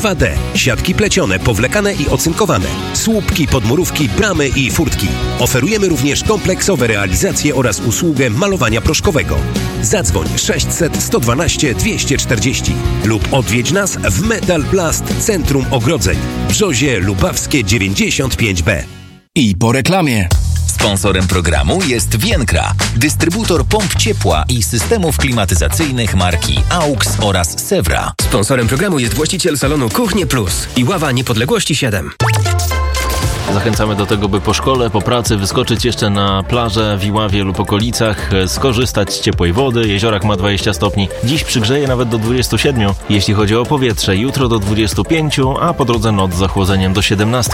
2D, siatki plecione, powlekane i ocynkowane, słupki, podmurówki, bramy i furtki. Oferujemy również kompleksowe realizacje oraz usługę malowania proszkowego. Zadzwoń 600 112 240 lub odwiedź nas w Metal Plast Centrum Ogrodzeń, Brzozie Lubawskie 95B. I po reklamie. Sponsorem programu jest Vienkra, dystrybutor pomp ciepła i systemów klimatyzacyjnych marki AUX oraz Sewra. Sponsorem programu jest właściciel salonu Kuchnie Plus i Ława Niepodległości 7. Zachęcamy do tego, by po szkole, po pracy wyskoczyć jeszcze na plażę w Iławie lub okolicach, skorzystać z ciepłej wody. Jeziorach ma 20 stopni. Dziś przygrzeje nawet do 27, jeśli chodzi o powietrze. Jutro do 25, a po drodze noc z zachłodzeniem do 17.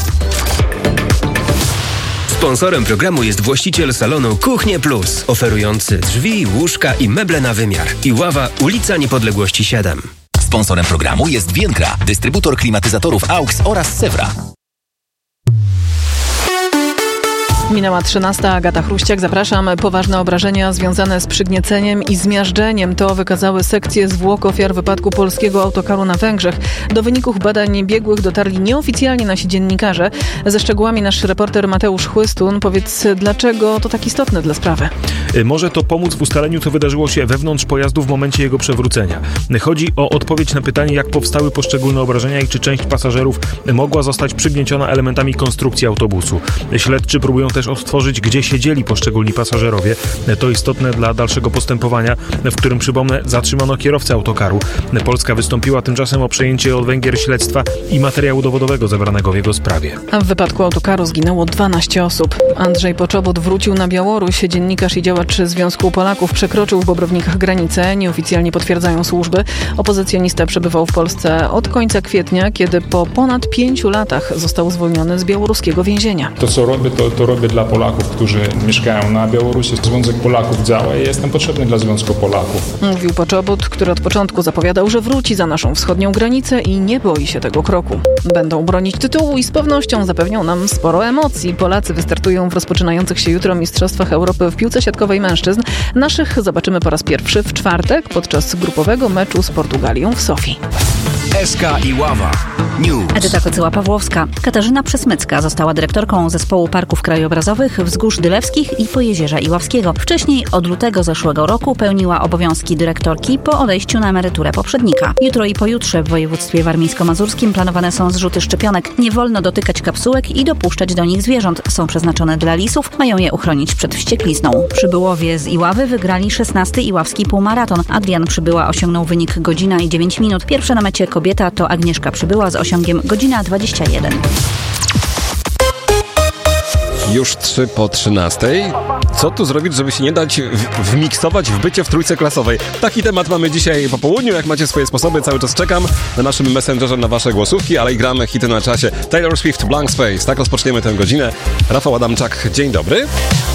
Sponsorem programu jest właściciel salonu Kuchnie Plus, oferujący drzwi, łóżka i meble na wymiar. Iława, ulica Niepodległości 7. Sponsorem programu jest Vienkra, dystrybutor klimatyzatorów AUX oraz Sewra. Minęła 13. Agata Chruściak, zapraszam. Poważne obrażenia związane z przygnieceniem i zmiażdżeniem to wykazały sekcje zwłok ofiar wypadku polskiego autokaru na Węgrzech. Do wyników badań biegłych dotarli nieoficjalnie nasi dziennikarze. Ze szczegółami nasz reporter Mateusz Chłystun. Powiedz, dlaczego to tak istotne dla sprawy? Może to pomóc w ustaleniu, co wydarzyło się wewnątrz pojazdu w momencie jego przewrócenia. Chodzi o odpowiedź na pytanie, jak powstały poszczególne obrażenia i czy część pasażerów mogła zostać przygnieciona elementami konstrukcji autobusu. Śledczy próbują też odtworzyć, gdzie siedzieli poszczególni pasażerowie. To istotne dla dalszego postępowania, w którym, przypomnę, zatrzymano kierowcę autokaru. Polska wystąpiła tymczasem o przejęcie od Węgier śledztwa i materiału dowodowego zebranego w jego sprawie. A w wypadku autokaru zginęło 12 osób. Andrzej Poczobut wrócił na Białoruś. Dziennikarz i działacz Związku Polaków przekroczył w Bobrownikach granicę. Nieoficjalnie potwierdzają służby. Opozycjonista przebywał w Polsce od końca kwietnia, kiedy po ponad 5 latach został zwolniony z białoruskiego więzienia. To, co robię, to robię dla Polaków, którzy mieszkają na Białorusi. Związek Polaków działa i jestem potrzebny dla Związku Polaków. Mówił Poczobut, który od początku zapowiadał, że wróci za naszą wschodnią granicę i nie boi się tego kroku. Będą bronić tytułu i z pewnością zapewnią nam sporo emocji. Polacy wystartują w rozpoczynających się jutro Mistrzostwach Europy w piłce siatkowej mężczyzn. Naszych zobaczymy po raz pierwszy w czwartek podczas grupowego meczu z Portugalią w Sofii. SK Iława News. Edyta Kocyła-Pawłowska. Katarzyna Przesmycka została dyrektorką Zespołu Parków Krajobrazowych Wzgórz Dylewskich i Pojezierza Iławskiego. Wcześniej od lutego zeszłego roku pełniła obowiązki dyrektorki po odejściu na emeryturę poprzednika. Jutro i pojutrze w województwie warmińsko-mazurskim planowane są zrzuty szczepionek. Nie wolno dotykać kapsułek i dopuszczać do nich zwierząt. Są przeznaczone dla lisów, mają je uchronić przed wścieklizną. Przybyłowie z Iławy wygrali 16. Iławski półmaraton. Adrian Przybyła osiągnął wynik godzina i 9 minut. Pierwsza na mecie kobieta to Agnieszka Przybyła z osiągiem godzina 21. Już 3 po 13. Co tu zrobić, żeby się nie dać wmiksować w bycie w trójce klasowej? Taki temat mamy dzisiaj po południu. Jak macie swoje sposoby, cały czas czekam na naszym Messengerze na wasze głosówki, ale i gramy hity na czasie. Taylor Swift, Blank Space. Tak rozpoczniemy tę godzinę. Rafał Adamczak, dzień dobry.